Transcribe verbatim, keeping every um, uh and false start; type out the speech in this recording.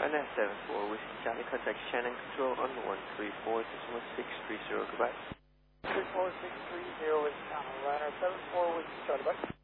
N S seven four, Whiskey Charlie, contact Shannon Control on one three four six one six three zero, goodbye. three four six three zero is Channel Liner seven four, Whiskey Charlie, bye.